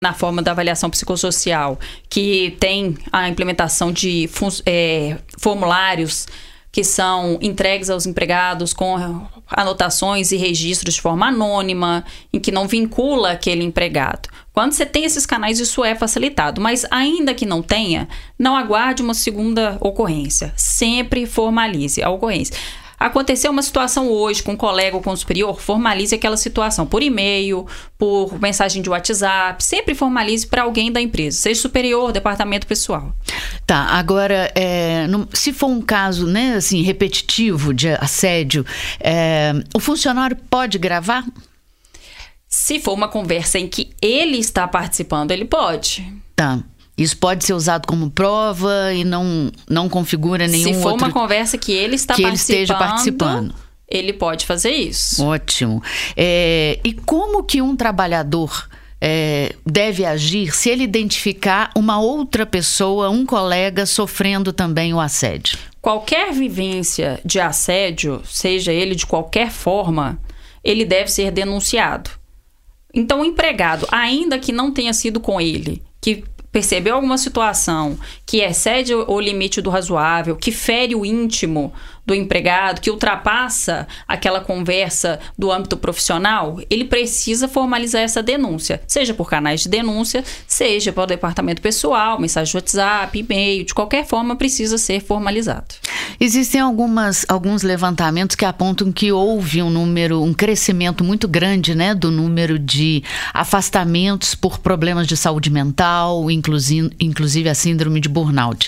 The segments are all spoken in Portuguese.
na forma da avaliação psicossocial, que tem a implementação de formulários que são entregues aos empregados com anotações e registros de forma anônima, em que não vincula aquele empregado. Quando você tem esses canais, isso é facilitado. Mas ainda que não tenha, não aguarde uma segunda ocorrência. Sempre formalize a ocorrência. Aconteceu uma situação hoje com um colega ou com um superior, formalize aquela situação por e-mail, por mensagem de WhatsApp, sempre formalize para alguém da empresa, seja superior, departamento pessoal. Tá, agora, se for um caso, né, assim, repetitivo de assédio, o funcionário pode gravar? Se for uma conversa em que ele está participando, ele pode. Tá. Isso pode ser usado como prova e não configura nenhum outro... Se for uma conversa que ele está que ele esteja participando, ele pode fazer isso. Ótimo. E como que um trabalhador deve agir se ele identificar uma outra pessoa, um colega, sofrendo também o assédio? Qualquer vivência de assédio, seja ele de qualquer forma, ele deve ser denunciado. Então, o empregado, ainda que não tenha sido com ele, que percebeu alguma situação que excede o limite do razoável, que fere o íntimo do empregado, que ultrapassa aquela conversa do âmbito profissional, ele precisa formalizar essa denúncia, seja por canais de denúncia, seja para o departamento pessoal, mensagem de WhatsApp, e-mail, de qualquer forma precisa ser formalizado. Existem alguns levantamentos que apontam que houve um crescimento muito grande, né, do número de afastamentos por problemas de saúde mental, inclusive a síndrome de burnout.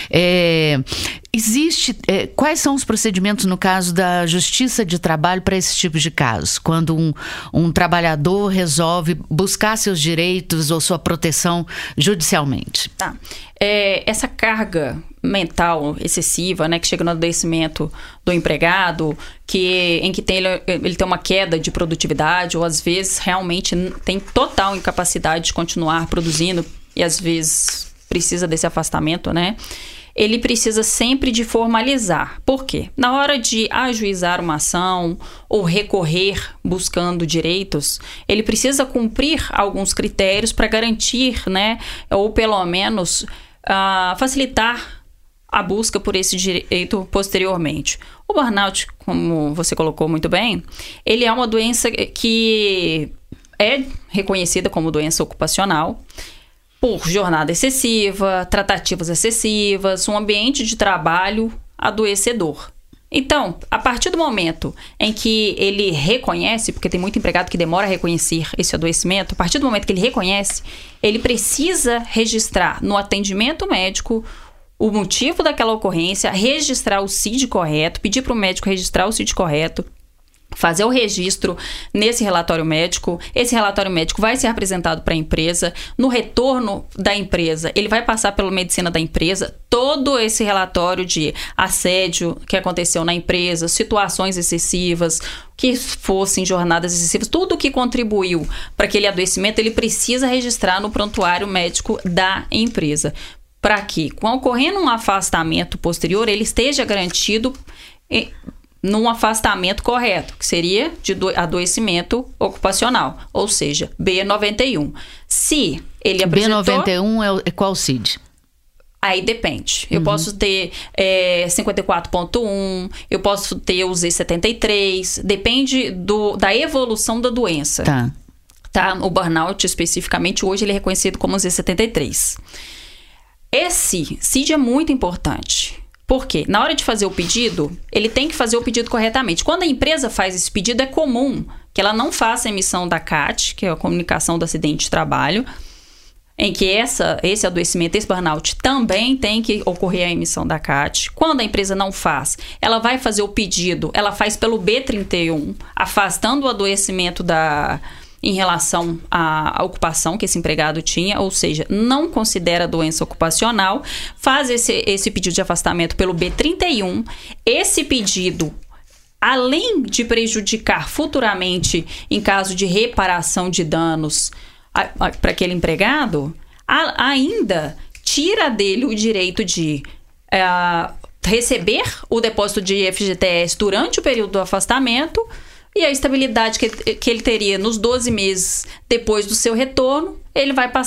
Quais são os procedimentos no caso da Justiça de Trabalho para esse tipo de casos? Quando um trabalhador resolve buscar seus direitos ou sua proteção judicialmente? Tá. Essa carga mental excessiva, né, que chega no adoecimento do empregado, em que ele tem uma queda de produtividade ou às vezes realmente tem total incapacidade de continuar produzindo e às vezes precisa desse afastamento, né? Ele precisa sempre de formalizar. Por quê? Na hora de ajuizar uma ação ou recorrer buscando direitos, ele precisa cumprir alguns critérios para garantir, né, ou pelo menos facilitar a busca por esse direito posteriormente. O burnout, como você colocou muito bem, ele é uma doença que é reconhecida como doença ocupacional, por jornada excessiva, tratativas excessivas, um ambiente de trabalho adoecedor. Então, a partir do momento em que ele reconhece, porque tem muito empregado que demora a reconhecer esse adoecimento, a partir do momento que ele reconhece, ele precisa registrar no atendimento médico o motivo daquela ocorrência, registrar o CID correto, pedir para o médico registrar o CID correto, fazer o registro nesse relatório médico. Esse relatório médico vai ser apresentado para a empresa. No retorno da empresa, ele vai passar pela medicina da empresa, todo esse relatório de assédio que aconteceu na empresa, situações excessivas, que fossem jornadas excessivas, tudo que contribuiu para aquele adoecimento, ele precisa registrar no prontuário médico da empresa, para que, ocorrendo um afastamento posterior, ele esteja garantido num afastamento correto, que seria de adoecimento ocupacional, ou seja, B91. Se ele apresentou... B91 é qual CID? Aí depende. Eu posso ter 54.1, eu posso ter o Z73, depende da evolução da doença. Tá? O burnout, especificamente, hoje ele é reconhecido como Z73. Esse CID é muito importante. Por quê? Na hora de fazer o pedido, ele tem que fazer o pedido corretamente. Quando a empresa faz esse pedido, é comum que ela não faça a emissão da CAT, que é a comunicação do acidente de trabalho, em que esse adoecimento, esse burnout, também tem que ocorrer a emissão da CAT. Quando a empresa não faz, ela vai fazer o pedido, ela faz pelo B31, afastando o adoecimento em relação à ocupação que esse empregado tinha, ou seja, não considera doença ocupacional, faz esse pedido de afastamento pelo B31. Esse pedido, além de prejudicar futuramente em caso de reparação de danos para aquele empregado, ainda tira dele o direito de receber o depósito de FGTS durante o período do afastamento. E a estabilidade que ele teria nos 12 meses depois do seu retorno, ele vai